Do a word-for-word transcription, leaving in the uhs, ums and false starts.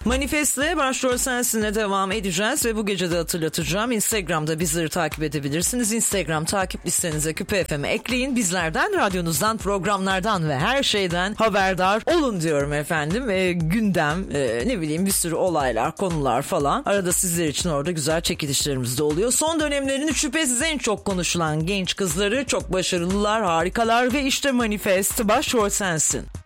Manifest'le Başrol Sensin'le devam edeceğiz ve bu gece de hatırlatacağım. Instagram'da bizleri takip edebilirsiniz. Instagram takip listenize Küpe F M'i ekleyin. Bizlerden, radyonuzdan, programlardan ve her şeyden haberdar olun diyorum efendim. E, gündem, e, ne bileyim bir sürü olaylar, konular falan. Arada sizler için orada güzel çekilişlerimiz de oluyor. Son dönemlerin şüphesiz en çok konuşulan genç kızları, çok başarılılar, harikalar ve işte Manifest, Başrol Sensin.